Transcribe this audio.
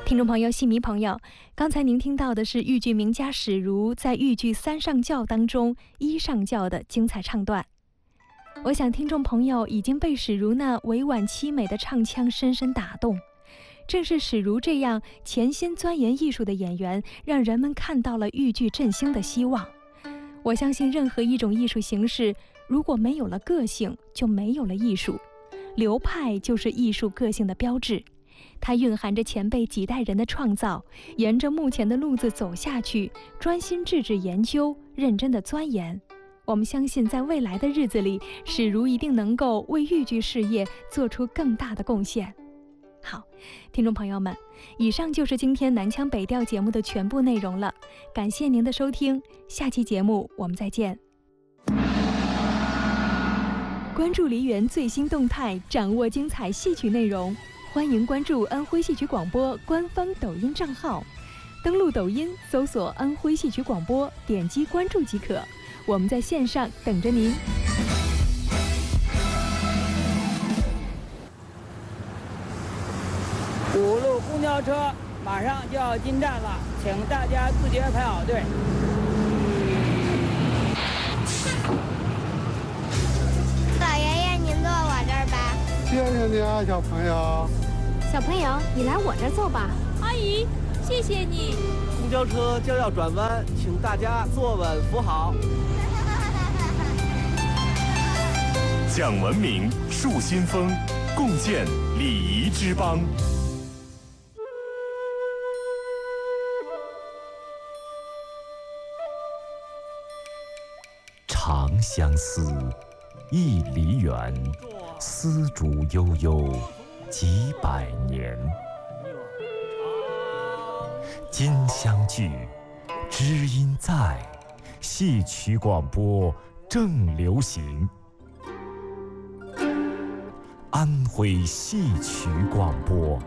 听众朋友、戏迷朋友，刚才您听到的是豫剧名家史如在豫剧《三上轿》当中一上轿的精彩唱段。我想听众朋友已经被史如那委婉凄美的唱腔深深打动。正是史如这样潜心钻研艺术的演员，让人们看到了豫剧振兴的希望。我相信任何一种艺术形式，如果没有了个性，就没有了艺术。流派就是艺术个性的标志。它蕴含着前辈几代人的创造，沿着目前的路子走下去，专心致志研究，认真的钻研。我们相信在未来的日子里，史如一定能够为豫剧事业做出更大的贡献。好，听众朋友们，以上就是今天南腔北调节目的全部内容了，感谢您的收听，下期节目我们再见。关注梨园最新动态，掌握精彩戏曲内容，欢迎关注安徽戏曲广播官方抖音账号，登录抖音搜索安徽戏曲广播，点击关注即可。我们在线上等着您。 5路公交车马上就要进站了，请大家自觉排好队。 老爷爷，您坐我这儿吧。 谢谢你啊，小朋友。 小朋友，你来我这儿坐吧。 阿姨，谢谢你。 公交车将要转弯，请大家坐稳扶好。 讲文明，树新风，共建礼仪之邦。 长相思，亦离远，丝竹悠悠，几百年。今相聚，知音在，戏曲广播正流行。安徽戏曲广播。